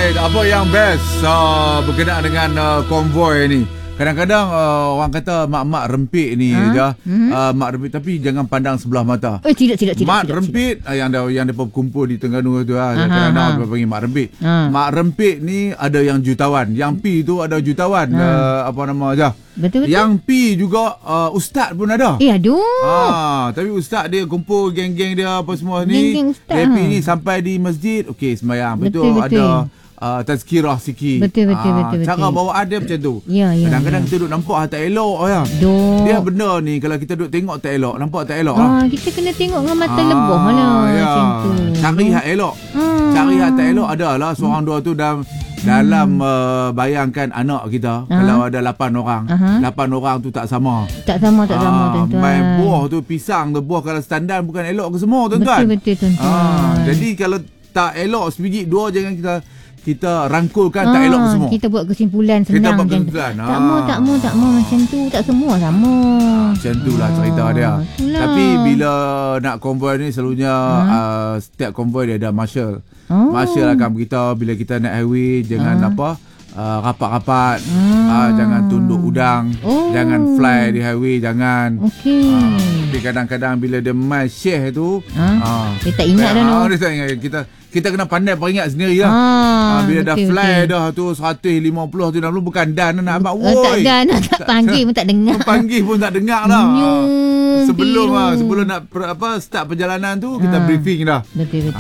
Alright, apa yang best berkenaan dengan konvoi ni? Kadang-kadang orang kata mak-mak rempit ni je. Mak rempit tapi jangan pandang sebelah mata. Tidak. Mak rempit yang depa kumpul di Terengganu tu kadang-kadang depa panggil mak rempit. Mak rempit ni ada yang jutawan. Yang P tu ada jutawan. Apa nama aja? Betul. Yang P juga ustaz pun ada. Aduh. Tapi ustaz dia kumpul geng-geng dia apa semua ni. Geng-geng ustaz. P ni sampai di masjid, okey sembahyang. Betul. Ada tazkirah sikit. Betul. Cara bawaan dia macam tu. Ya. Kadang-kadang kita duduk nampak tak elok ya. Aduh. Dia benda ni kalau kita duduk tengok tak elok, nampak tak elok Kita kena tengok dengan mata lebah lah macam tu. Cari hak elok. Cari hak tak elok adalah seorang dua tu dalam bayangkan anak kita kalau ada 8 orang. 8 orang tu tak sama. Tak sama tuan-tuan. Main buah tu pisang tu buah kalau standar bukan elok ke semua tuan-tuan. Betul tuan-tuan. Jadi kalau tak elok sebiji dua jangan kita rangkulkan tak elok semua. Kita buat kesimpulan senang. Kita buat kesimpulan. Tak mau macam tu. Tak semua sama. Macam itulah cerita dia. Itulah. Tapi bila nak konvoi ni selalunya setiap konvoi dia ada marshal. Marshal akan beritahu bila kita naik highway jangan rapat-rapat. Jangan tunduk udang. Jangan fly di highway. Jangan. Okey. Tapi kadang-kadang bila dia main share tu dia tak ingat dah. Dia tak ingat. Kita kena pandai peringat sendiri lah. Bila dah fly dah tu 150 tu dah bukan dan nak abang. Tak dan tak panggil pun tak dengar. Panggil pun tak dengar dah. Sebelum nak start perjalanan tu kita briefing dah. Betul.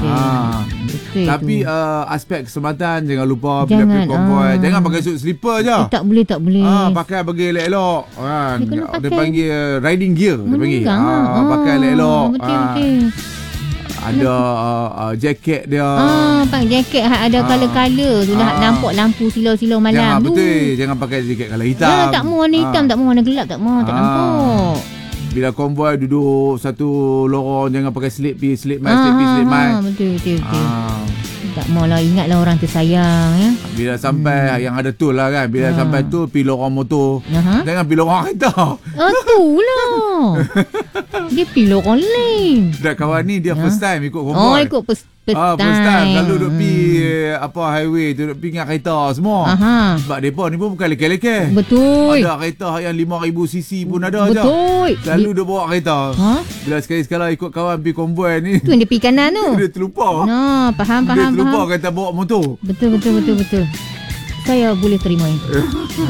Tapi aspek kesempatan jangan lupa bila pergi konvoi jangan pakai suit slipper je. Tak boleh. Pakai bagi elok-elok kan. Dia Dia panggil riding gear dia panggil. Pakai elok-elok. Betul. Ada jaket dia. Jaket ada color-color tu dah nampak lampu silau-silau malam tu. Betul. Jangan pakai jaket color hitam. Tak mau warna hitam, tak mau warna gelap, tak nampak. Bila konvoi duduk satu lorong jangan pakai slip mai. Betul. Tak maulah, ingatlah orang tersayang ya. Bila sampai yang ada tol lah kan. Bila sampai tol pergi lorong motor. Jangan pergi lorong kereta. Itulah. Dia pergi lorong lain. Dan kawan ni dia first time ikut konvoi. Ikut first time. First time. Lalu duk pergi highway tu duk pergi dengan kereta semua. Sebab mereka ni pun bukan leke-leke. Betul. Ada kereta yang 5,000cc pun ada je. Betul. Selalu dia bawa kereta. Bila sekali-sekala ikut kawan pergi konvoi ni. Tu yang dia pergi kanan tu. Dia terlupa. Faham. Dia terlupa kata bawa motor. Betul. Saya boleh terima itu.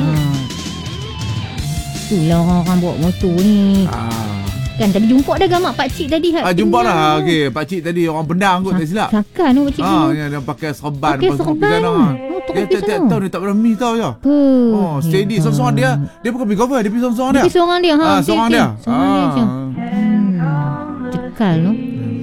Itulah orang bawa motor ni. Kan tadi jumpa dah gamak pakcik tadi. Jumpa lah. Okey, pakcik tadi orang pendang kot tak silap. Takkan tu pakcik ni. Yang dia pakai serban. Dia tiap tahun dia tak pernah mi tahu je. Steady seorang dia. Dia bukan pergi cover, dia pergi seorang dia. Seorang dia. Seorang dia. Cekal tu.